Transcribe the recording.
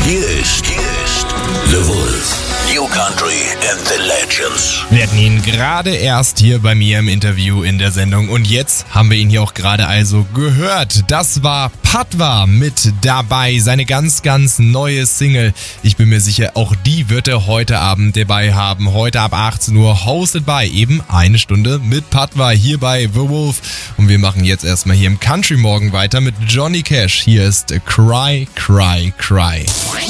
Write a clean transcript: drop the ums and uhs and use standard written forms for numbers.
Hier ist The Wolf. New Country and the Legends. Wir hatten ihn gerade erst hier bei mir im Interview in der Sendung und jetzt haben wir ihn hier auch gerade also gehört. Das war Patwa mit dabei, seine ganz, ganz neue Single. Ich bin mir sicher, auch die wird er heute Abend dabei haben. Heute ab 18 Uhr hosted by eben eine Stunde mit Patwa hier bei The Wolf. Und wir machen jetzt erstmal hier im Country Morgen weiter mit Johnny Cash. Hier ist Cry, Cry, Cry.